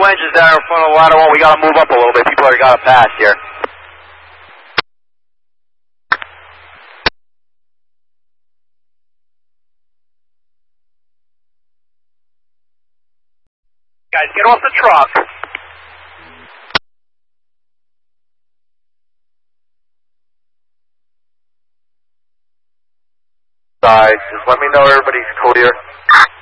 engines down in front of the ladder one. We got to move up a little bit. People already got to pass here. Guys, get off the truck. Just let me know everybody's clear.